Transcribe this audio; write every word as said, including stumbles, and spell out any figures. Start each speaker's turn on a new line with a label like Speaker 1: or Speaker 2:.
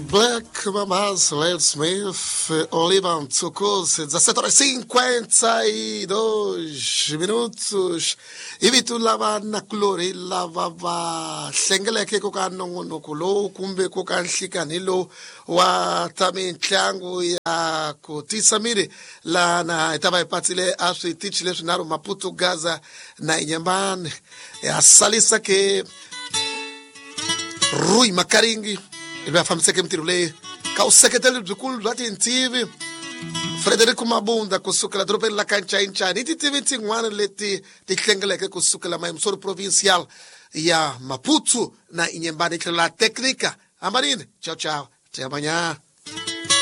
Speaker 1: Black Mamas, Will Smith, Olivan Tsukos, dezessete horas e cinquenta e dois minutos. E vitu lava na klori lava va sengele ke ko kan no kulo kumbe ko kan hlikanilo wa tamitlangu ya kutisamiri la na itaba ipatile asu teach leswi naro Maputo Gaza na inyambane ya salisa ke Rui Makaringi ibe afamiseke mtirule ka usekretari bzikulu bza tintivi Frederico Mabunda kusukela dropeni la kancha inchani titivi tingwana leti tiklengeleke kusukela maimsoro provincial ya Maputo na inyembani la teknika. Ambarine, ciao ciao, te amanhã.